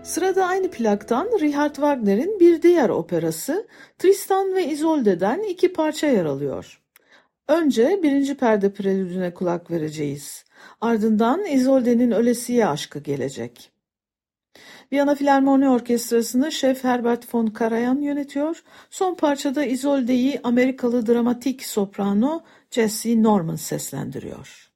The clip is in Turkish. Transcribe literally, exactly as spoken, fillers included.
Sırada aynı plaktan Richard Wagner'in bir diğer operası Tristan ve Isolde'den iki parça yer alıyor. Önce birinci perde prelüdüne kulak vereceğiz. Ardından Isolde'nin Ölesiye aşkı gelecek. Viyana Filarmoni Orkestrası'nı şef Herbert von Karajan yönetiyor. Son parçada Isolde'yi Amerikalı dramatik soprano Jessie Norman seslendiriyor.